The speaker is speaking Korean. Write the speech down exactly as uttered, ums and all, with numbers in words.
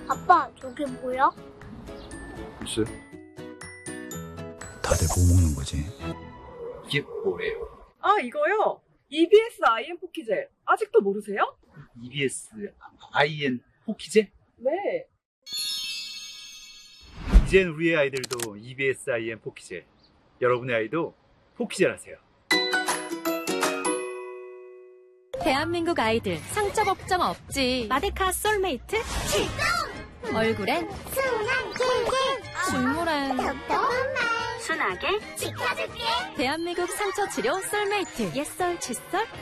아빠, 저게 뭐야? 글쎄. 다들 뭐 먹는 거지? 이게 뭐래요? 아, 이거요? 이비에스 아이엔 포키젤. 아직도 모르세요? 이비에스 아이엔 포키제? 네. 이젠 우리의 아이들도 이비에스 아이엔 포키제. 여러분의 아이도 포키젤 하세요. 대한민국 아이들 상처 걱정 없지. 마데카 솔메이트 출동! 얼굴엔 순한 king, 중물엔 톡톡한 말 순하게 지켜줄게. 대한민국 상처 치료 솔메이트 옛설 칫솔